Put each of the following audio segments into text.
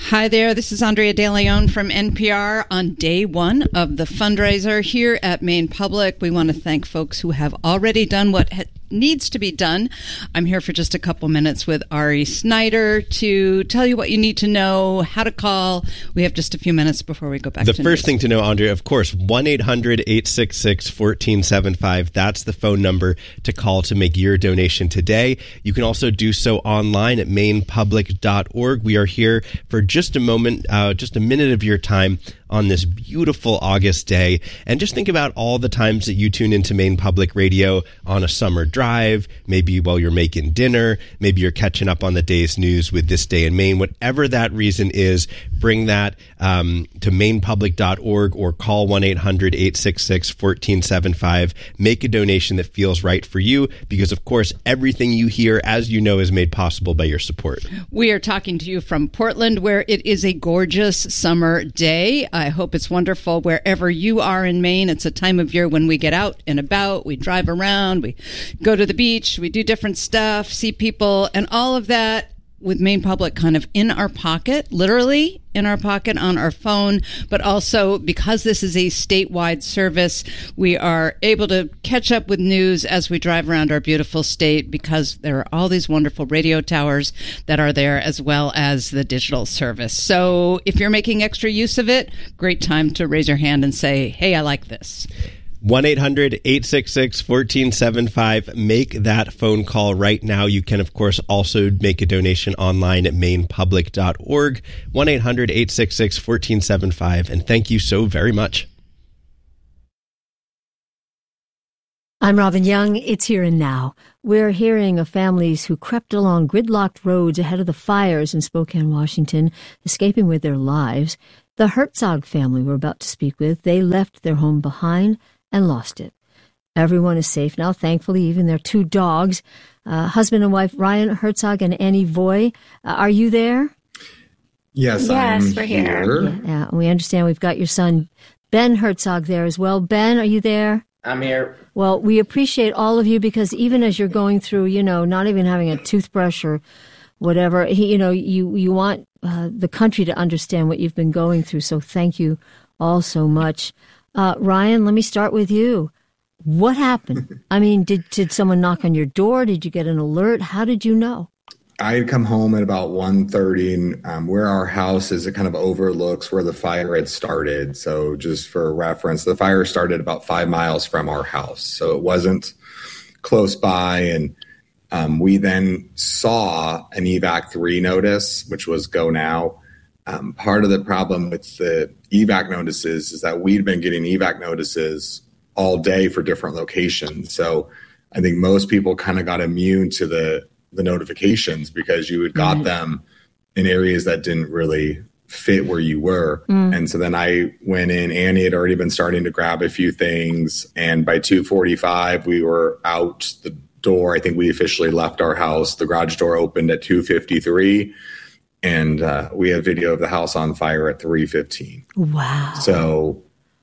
Hi there, this is Andrea De Leon from NPR on day one of the fundraiser here at Maine Public. We want to thank folks who have already done what needs to be done. I'm here for just a couple minutes with Ari Snyder to tell you what you need to know, how to call. We have just a few minutes before we go back to the first thing to know, Andrea, of course, 1-800-866-1475. That's the phone number to call to make your donation today. You can also do so online at mainepublic.org. We are here for just a moment, just a minute of your time on this beautiful August day. And just think about all the times that you tune into Maine Public Radio on a summer drive, maybe while you're making dinner, maybe you're catching up on the day's news with This Day in Maine. Whatever that reason is, bring that to mainepublic.org or call 1-800-866-1475. Make a donation that feels right for you because, of course, everything you hear, as you know, is made possible by your support. We are talking to you from Portland, where it is a gorgeous summer day. I hope it's wonderful wherever you are in Maine. It's a time of year when we get out and about, we drive around, we go to the beach, we do different stuff, see people, and all of that with Maine Public kind of in our pocket, literally in our pocket on our phone, but also because this is a statewide service, we are able to catch up with news as we drive around our beautiful state because there are all these wonderful radio towers that are there as well as the digital service. So if you're making extra use of it, great time to raise your hand and say, hey, I like this. 1-800-866-1475. Make that phone call right now. You can, of course, also make a donation online at mainepublic.org. 1-800-866-1475. And thank you so very much. I'm Robin Young. It's Here and Now. We're hearing of families who crept along gridlocked roads ahead of the fires in Spokane, Washington, escaping with their lives. The Herzog family we're about to speak with, they left their home behind and lost it. Everyone is safe now, thankfully, even their two dogs, husband and wife Ryan Herzog and Annie Voy. Are you there? Yes, we're here. Yeah, we understand we've got your son, Ben Herzog, there as well. Ben, are you there? I'm here. Well, we appreciate all of you because even as you're going through, not even having a toothbrush or whatever, you want the country to understand what you've been going through. So thank you all so much. Ryan, let me start with you. What happened? I mean, did someone knock on your door? Did you get an alert? How did you know? I had come home at about 1:30, and where our house is, it kind of overlooks where the fire had started. So just for reference, the fire started about 5 miles from our house. So it wasn't close by. And we then saw an EVAC 3 notice, which was go now. Part of the problem with the EVAC notices is that we'd been getting EVAC notices all day for different locations. So I think most people kind of got immune to the notifications because you had got them in areas that didn't really fit where you were. And so then I went in. Annie had already been starting to grab a few things. And by 2:45, we were out the door. I think we officially left our house. The garage door opened at 2:53. And we have video of the house on fire at 3:15. Wow. So,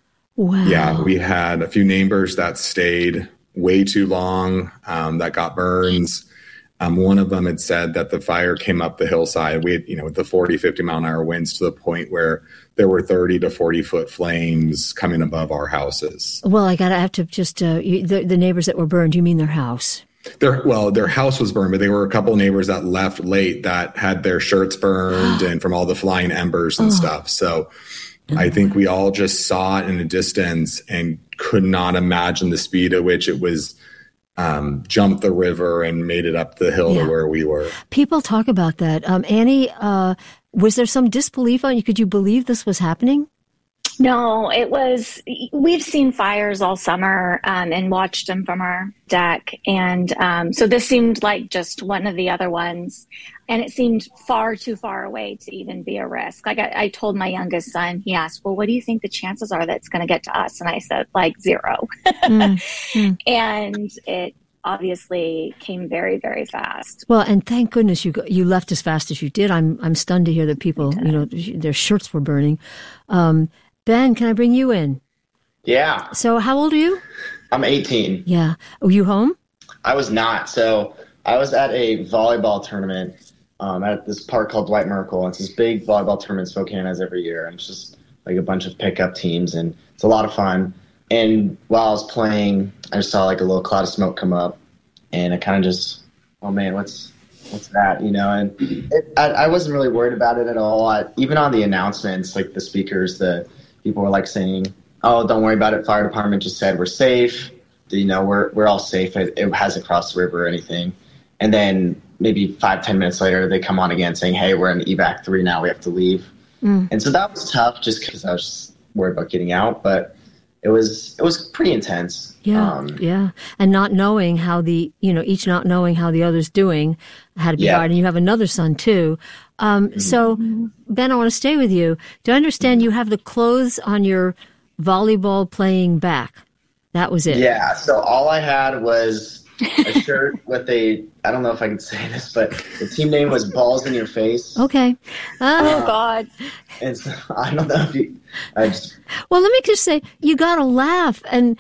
yeah, we had a few neighbors that stayed way too long, that got burns. One of them had said that the fire came up the hillside. We had, with the 40, 50 mile an hour winds to the point where there were 30 to 40 foot flames coming above our houses. Well, I have to just, the neighbors that were burned, you mean their house? Their house was burned, but there were a couple neighbors that left late that had their shirts burned and from all the flying embers and stuff. So I think we all just saw it in a distance and could not imagine the speed at which it was jumped the river and made it up the hill to where we were. People talk about that. Annie, was there some disbelief on you? Could you believe this was happening? No, we've seen fires all summer and watched them from our deck. And so this seemed like just one of the other ones. And it seemed far too far away to even be a risk. Like I told my youngest son, he asked, well, what do you think the chances are that it's going to get to us? And I said, 0. And it obviously came very, very fast. Well, and thank goodness you left as fast as you did. I'm stunned to hear that people, their shirts were burning. Ben, can I bring you in? Yeah. So how old are you? I'm 18. Yeah. Were you home? I was not. So I was at a volleyball tournament at this park called Dwight Merkle. It's this big volleyball tournament Spokane has every year, and it's just like a bunch of pickup teams, and it's a lot of fun. And while I was playing, I just saw like a little cloud of smoke come up, and I kind of just, oh man, what's that, you know? And I wasn't really worried about it at all. Even on the announcements, like the speakers, the people were like saying, "Oh, don't worry about it. Fire department just said we're safe. You know, we're all safe. It hasn't crossed the river or anything." And then maybe 5-10 minutes later, they come on again saying, "Hey, we're in evac 3 now. We have to leave." And so that was tough, just because I was just worried about getting out. But it was pretty intense. Yeah. And not knowing how each not knowing how the other's doing had to be hard. And you have another son too. So Ben, I want to stay with you. Do I understand you have the clothes on your volleyball playing back? That was it. Yeah. So all I had was a shirt with I don't know if I can say this, but the team name was Balls in Your Face. Okay. Oh God. And so, I don't know if well, let me just say, you got to laugh. And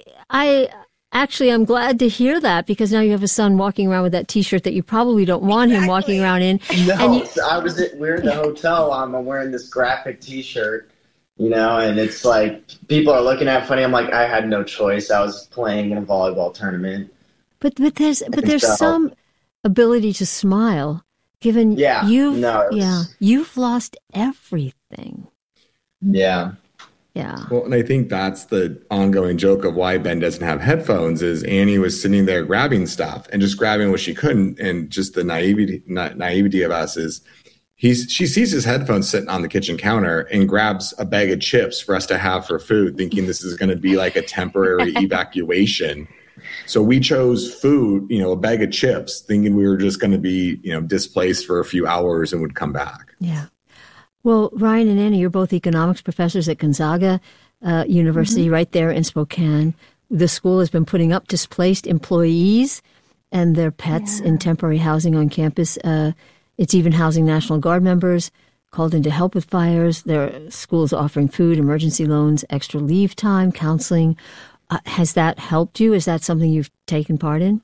I'm glad to hear that, because now you have a son walking around with that T-shirt that you probably don't want him walking around in. No, we're in the hotel. I'm wearing this graphic T-shirt, you know, and it's like people are looking at it funny. I'm like, I had no choice. I was playing in a volleyball tournament. But there's some ability to smile, given you've lost everything. Yeah. Yeah. Well, and I think that's the ongoing joke of why Ben doesn't have headphones is Annie was sitting there grabbing stuff and just grabbing what she couldn't. And just the naivety of us is she sees his headphones sitting on the kitchen counter and grabs a bag of chips for us to have for food, thinking this is going to be like a temporary evacuation. So we chose food, a bag of chips, thinking we were just going to be, displaced for a few hours and would come back. Yeah. Well, Ryan and Annie, you're both economics professors at Gonzaga University, right there in Spokane. The school has been putting up displaced employees and their pets in temporary housing on campus. It's even housing National Guard members called in to help with fires. Their school is offering food, emergency loans, extra leave time, counseling. Has that helped you? Is that something you've taken part in?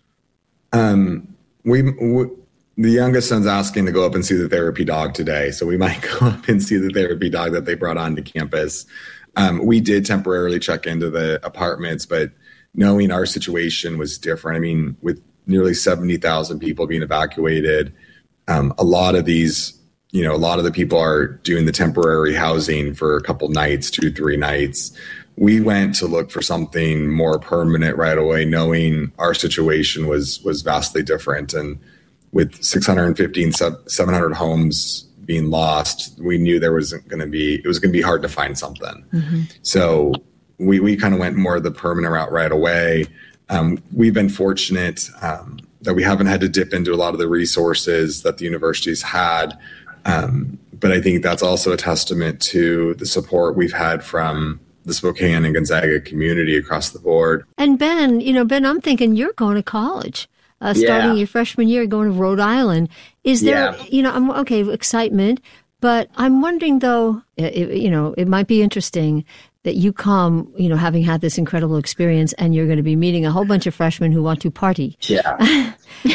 The youngest son's asking to go up and see the therapy dog today, so we might go up and see the therapy dog that they brought onto campus. We did temporarily check into the apartments, but knowing our situation was different. I mean, with nearly 70,000 people being evacuated, a lot of the people are doing the temporary housing for a couple nights, 2-3 nights. We went to look for something more permanent right away, knowing our situation was vastly different. And with 615, 700 homes being lost, we knew it was going to be hard to find something. Mm-hmm. So we kind of went more the permanent route right away. We've been fortunate that we haven't had to dip into a lot of the resources that the universities had. But I think that's also a testament to the support we've had from the Spokane and Gonzaga community across the board. And Ben, I'm thinking you're going to college. Starting your freshman year, going to Rhode Island. Is there, excitement, but I'm wondering though, it might be interesting that you come, having had this incredible experience, and you're going to be meeting a whole bunch of freshmen who want to party. Yeah.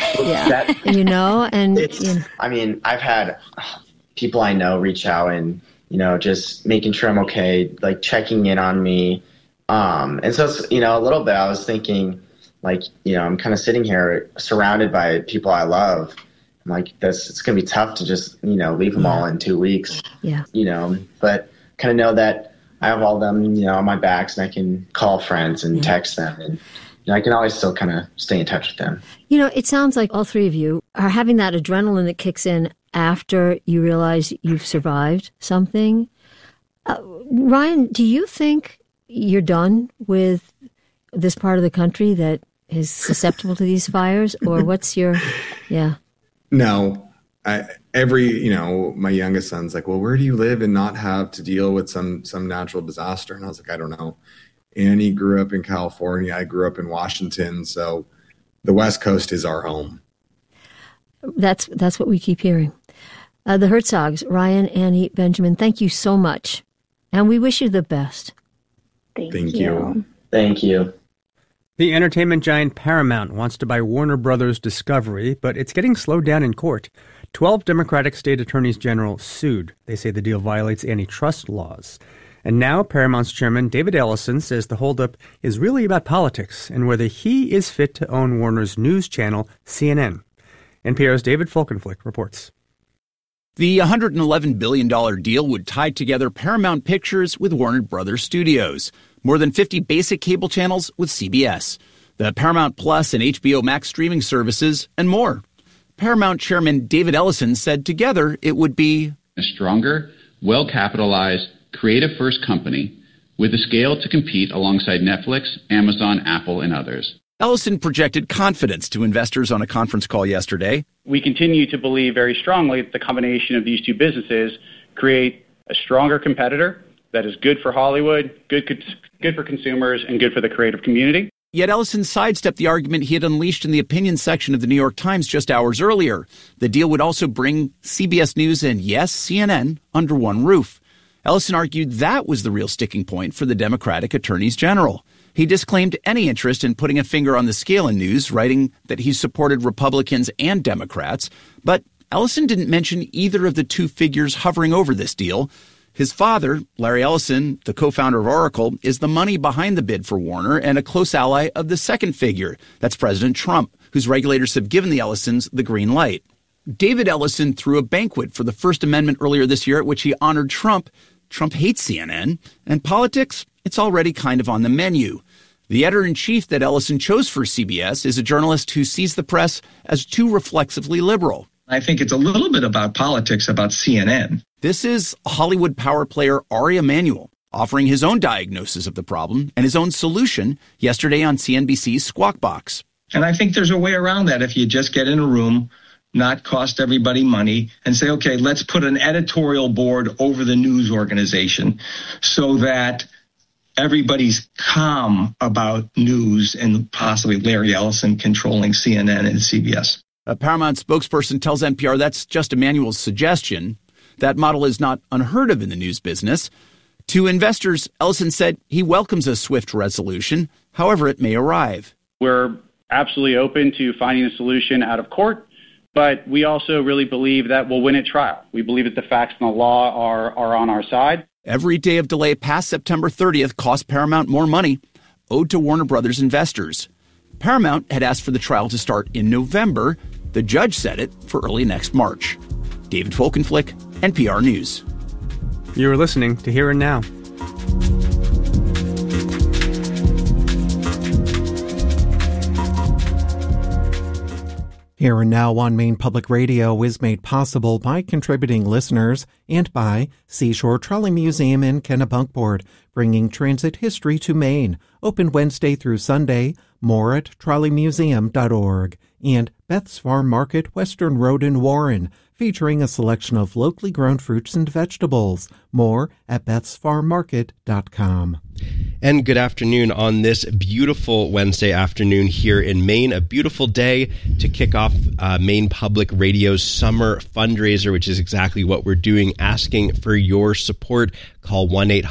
I mean, I've had people I know reach out and, just making sure I'm okay, like checking in on me. And so, a little bit, I was thinking, like, I'm kind of sitting here surrounded by people I love. I'm like, it's going to be tough to just, leave them all in 2 weeks. Yeah. But kind of know that I have all them, on my backs, and I can call friends and text them. And I can always still kind of stay in touch with them. It sounds like all three of you are having that adrenaline that kicks in after you realize you've survived something. Ryan, do you think you're done with this part of the country that is susceptible to these fires, or what's your, No, my youngest son's like, well, where do you live and not have to deal with some natural disaster? And I was like, I don't know. Annie grew up in California. I grew up in Washington. So the West Coast is our home. That's what we keep hearing. The Herzogs, Ryan, Annie, Benjamin, thank you so much. And we wish you the best. Thank you. Thank you. The entertainment giant Paramount wants to buy Warner Brothers Discovery, but it's getting slowed down in court. 12 Democratic state attorneys general sued. They say the deal violates antitrust laws. And now Paramount's chairman David Ellison says the holdup is really about politics and whether he is fit to own Warner's news channel, CNN. NPR's David Folkenflik reports. The $111 billion deal would tie together Paramount Pictures with Warner Brothers Studios, more than 50 basic cable channels with CBS, the Paramount Plus and HBO Max streaming services, and more. Paramount chairman David Ellison said together it would be a stronger, well-capitalized, creative-first company with the scale to compete alongside Netflix, Amazon, Apple, and others. Ellison projected confidence to investors on a conference call yesterday. We continue to believe very strongly that the combination of these two businesses create a stronger competitor that is good for Hollywood, good for consumers, and good for the creative community. Yet Ellison sidestepped the argument he had unleashed in the opinion section of the New York Times just hours earlier. The deal would also bring CBS News and, yes, CNN under one roof. Ellison argued that was the real sticking point for the Democratic attorneys general. He disclaimed any interest in putting a finger on the scale in news, writing that he supported Republicans and Democrats. But Ellison didn't mention either of the two figures hovering over this deal. His father, Larry Ellison, the co-founder of Oracle, is the money behind the bid for Warner and a close ally of the second figure. That's President Trump, whose regulators have given the Ellisons the green light. David Ellison threw a banquet for the First Amendment earlier this year at which he honored Trump. Trump hates CNN. And politics? It's already kind of on the menu. The editor-in-chief that Ellison chose for CBS is a journalist who sees the press as too reflexively liberal. I think it's a little bit about politics, about CNN. This is Hollywood power player Ari Emanuel offering his own diagnosis of the problem and his own solution yesterday on CNBC's Squawk Box. And I think there's a way around that if you just get in a room, not cost everybody money, and say, okay, let's put an editorial board over the news organization so that everybody's calm about news and possibly Larry Ellison controlling CNN and CBS. A Paramount spokesperson tells NPR that's just Emanuel's suggestion. That model is not unheard of in the news business. To investors, Ellison said he welcomes a swift resolution, however it may arrive. We're absolutely open to finding a solution out of court, but we also really believe that we'll win at trial. We believe that the facts and the law are on our side. Every day of delay past September 30th cost Paramount more money, owed to Warner Brothers investors. Paramount had asked for the trial to start in November. The judge set it for early next March. David Folkenflik, NPR News. You're listening to Here and Now. Here and Now on Maine Public Radio is made possible by contributing listeners and by Seashore Trolley Museum in Kennebunkport, bringing transit history to Maine. Open Wednesday through Sunday, more at trolleymuseum.org. And Beth's Farm Market, Western Road in Warren, featuring a selection of locally grown fruits and vegetables. More at bethsfarmmarket.com. And good afternoon on this beautiful Wednesday afternoon here in Maine. A beautiful day to kick off Maine Public Radio's summer fundraiser, which is exactly what we're doing, asking for your support. Call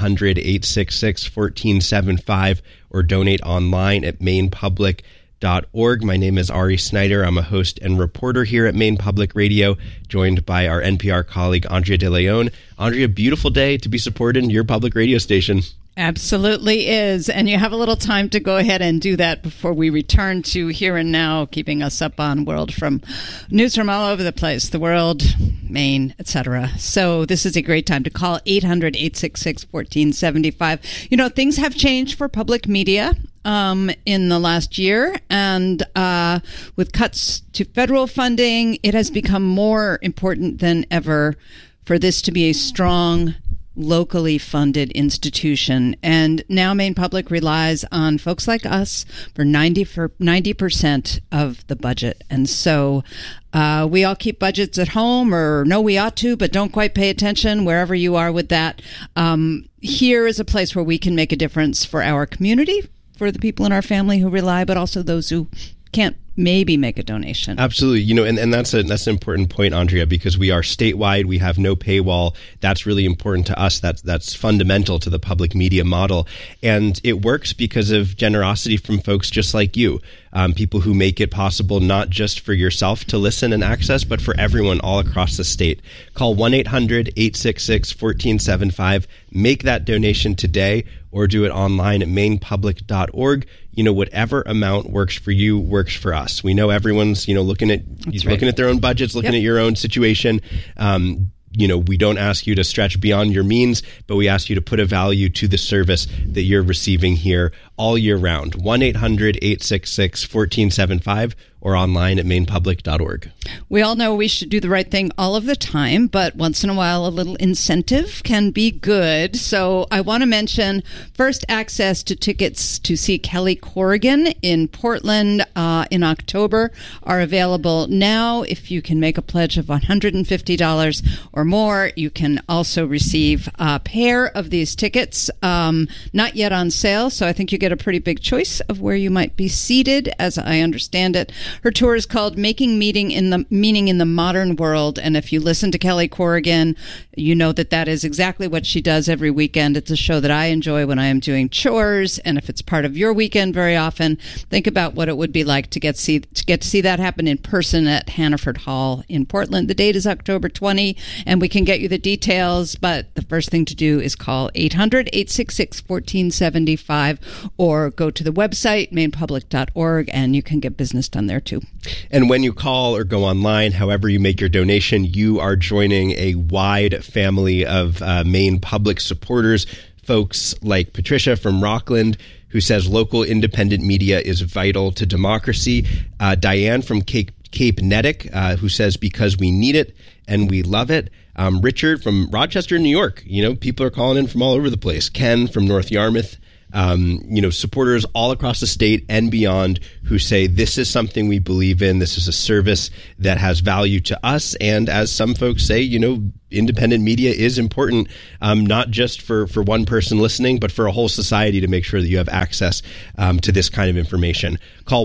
1-800-866-1475 or donate online at mainepublic.org. My name is Ari Snyder. I'm a host and reporter here at Maine Public Radio, joined by our NPR colleague, Andrea De Leon. Andrea, beautiful day to be supporting your public radio station. Absolutely is. And you have a little time to go ahead and do that before we return to Here and Now, keeping us up on news from all over the place, the world, Maine, etc. So this is a great time to call 800-866-1475. You know, things have changed for public media in the last year, and with cuts to federal funding, it has become more important than ever for this to be a strong, locally funded institution. And now Maine Public relies on folks like us for 90% of the budget. And so we all keep budgets at home, or know we ought to, but don't quite pay attention wherever you are with that. Here is a place where we can make a difference for our community, for the people in our family who rely, but also those who can't maybe make a donation. Absolutely. And that's an important point, Andrea, because we are statewide. We have no paywall. That's really important to us. That's fundamental to the public media model. And it works because of generosity from folks just like you, people who make it possible not just for yourself to listen and access, but for everyone all across the state. Call 1-800-866-1475. Make that donation today, or do it online at mainepublic.org. Whatever amount works for you works for us. We know everyone's, looking at their own budgets, looking at your own situation. We don't ask you to stretch beyond your means, but we ask you to put a value to the service that you're receiving here all year round. 1-800-866-1475 or online at mainepublic.org. We all know we should do the right thing all of the time, but once in a while, a little incentive can be good. So I want to mention first access to tickets to see Kelly Corrigan in Portland in October are available now. If you can make a pledge of $150 or more, you can also receive a pair of these tickets, not yet on sale. So I think you get a pretty big choice of where you might be seated, as I understand it. Her tour is called Making Meaning in the Modern World. And if you listen to Kelly Corrigan, you know that is exactly what she does every weekend. It's a show that I enjoy when I am doing chores. And if it's part of your weekend very often, think about what it would be like to get to see that happen in person at Hannaford Hall in Portland. The date is October 20, and we can get you the details. But the first thing to do is call 800-866-1475 or go to the website, mainepublic.org, and you can get business done there too. And when you call or go online, however you make your donation, you are joining a wide family of Maine Public supporters, folks like Patricia from Rockland, who says local independent media is vital to democracy. Diane from Cape Netick, who says because we need it and we love it. Richard from Rochester, New York. People are calling in from all over the place. Ken from North Yarmouth. Supporters all across the state and beyond who say this is something we believe in. This is a service that has value to us. And as some folks say, independent media is important, not just for one person listening, but for a whole society to make sure that you have access to this kind of information. Call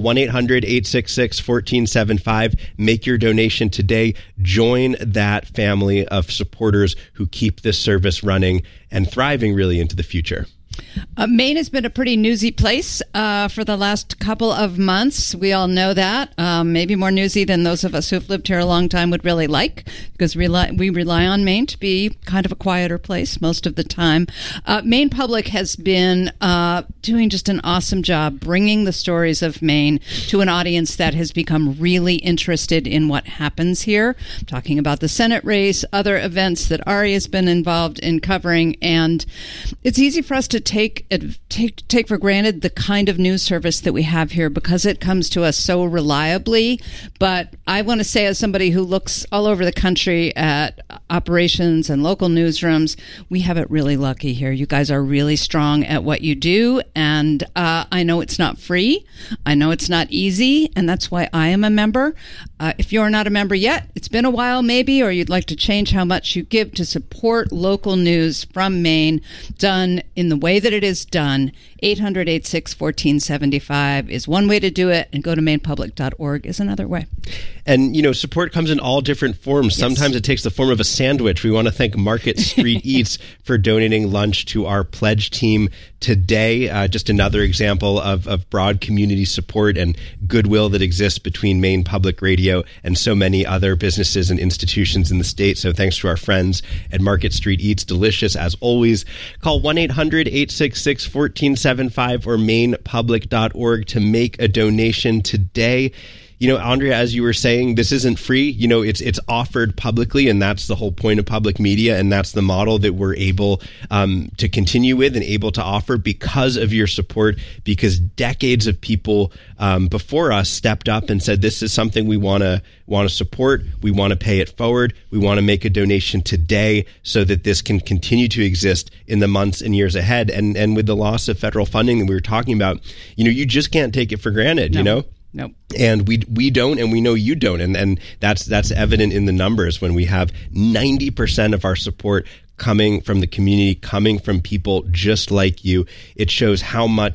1-800-866-1475. Make your donation today. Join that family of supporters who keep this service running and thriving really into the future. Maine has been a pretty newsy place for the last couple of months. We all know that. Maybe more newsy than those of us who've lived here a long time would really like, because we rely on Maine to be kind of a quieter place most of the time. Maine Public has been doing just an awesome job bringing the stories of Maine to an audience that has become really interested in what happens here. I'm talking about the Senate race, other events that Ari has been involved in covering, and it's easy for us to take for granted the kind of news service that we have here because it comes to us so reliably. But I want to say, as somebody who looks all over the country at operations and local newsrooms, we have it really lucky here. You guys are really strong at what you do, and I know it's not free. I know it's not easy, and that's why I am a member. If you're not a member yet, it's been a while maybe, or you'd like to change how much you give to support local news from Maine done in the way that it is done. 800-866-1475 is one way to do it, and go to mainepublic.org is another way. And, support comes in all different forms. Yes. Sometimes it takes the form of a sandwich. We want to thank Market Street Eats for donating lunch to our pledge team today. Just another example of broad community support and goodwill that exists between Maine Public Radio and so many other businesses and institutions in the state. So thanks to our friends at Market Street Eats. Delicious as always. Call 1-800-866-1475 or mainepublic.org to make a donation today. Andrea, as you were saying, this isn't free. It's offered publicly, and that's the whole point of public media, and that's the model that we're able to continue with and able to offer because of your support, because decades of people before us stepped up and said, this is something we want to support. We want to pay it forward. We want to make a donation today so that this can continue to exist in the months and years ahead. And with the loss of federal funding that we were talking about, you just can't take it for granted, Nope. And we don't, and we know you don't. And that's evident in the numbers when we have 90% of our support coming from the community, coming from people just like you. It shows how much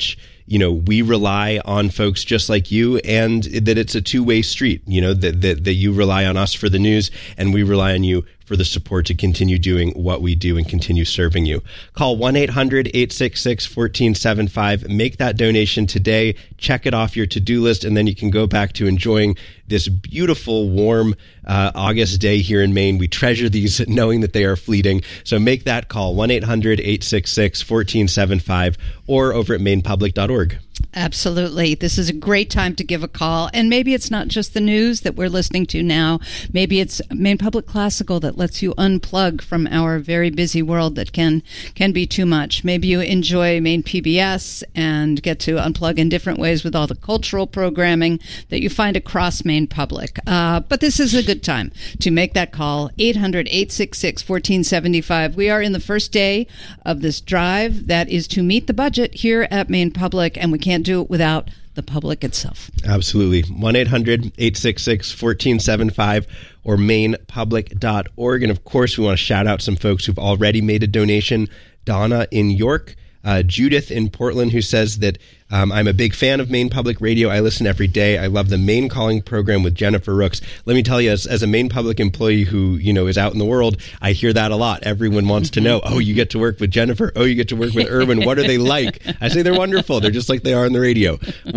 we rely on folks just like you, and that it's a two-way street, that you rely on us for the news and we rely on you for the support to continue doing what we do and continue serving you. Call 1-800-866-1475. Make that donation today. Check it off your to-do list, and then you can go back to enjoying this beautiful, warm August day here in Maine. We treasure these knowing that they are fleeting. So make that call, 1-800-866-1475, or over at mainepublic.org. Absolutely. This is a great time to give a call. And maybe it's not just the news that we're listening to now. Maybe it's Maine Public Classical that lets you unplug from our very busy world that can be too much. Maybe you enjoy Maine PBS and get to unplug in different ways with all the cultural programming that you find across Maine Public. But this is a good time to make that call, 800-866-1475. We are in the first day of this drive that is to meet the budget here at Maine Public, and we can't do it without the public itself. Absolutely. 1-800-866-1475 or mainepublic.org. And of course, we want to shout out some folks who've already made a donation. Donna in York, Judith in Portland, who says that I'm a big fan of Maine Public Radio. I listen every day. I love the Maine Calling program with Jennifer Rooks. Let me tell you, as a Maine Public employee who, is out in the world, I hear that a lot. Everyone wants to know, oh, you get to work with Jennifer. Oh, you get to work with Erwin. What are they like? I say they're wonderful. They're just like they are on the radio.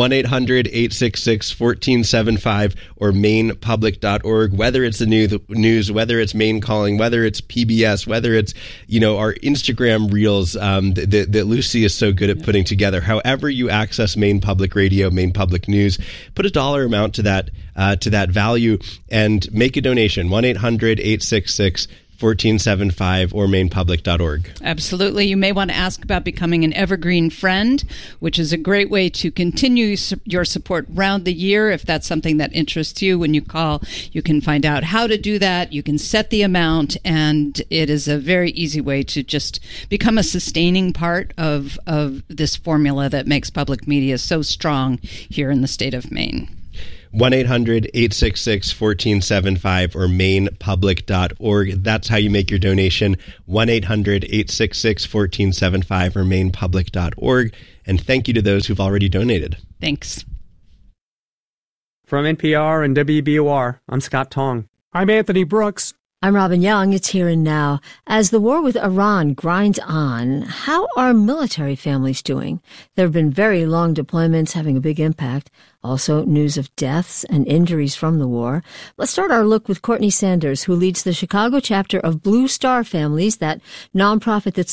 1-800-866-1475 or mainepublic.org. Whether it's the news, whether it's Maine Calling, whether it's PBS, whether it's, our Instagram reels that Lucy is so good at putting together. However you access Maine Public Radio, Maine Public News, put a dollar amount to that value and make a donation. 1-800-866-1475 or mainepublic.org. Absolutely. You may want to ask about becoming an Evergreen Friend, which is a great way to continue your support round the year. If that's something that interests you, when you call, you can find out how to do that. You can set the amount, and it is a very easy way to just become a sustaining part of this formula that makes public media so strong here in the state of Maine. 1-800-866-1475 or mainepublic.org. That's how you make your donation. 1-800-866-1475 or mainepublic.org. And thank you to those who've already donated. Thanks. From NPR and WBOR, I'm Scott Tong. I'm Anthony Brooks. I'm Robin Young. It's Here and Now. As the war with Iran grinds on, how are military families doing? There have been very long deployments having a big impact. Also, news of deaths and injuries from the war. Let's start our look with Courtney Sanders, who leads the Chicago chapter of Blue Star Families, that nonprofit that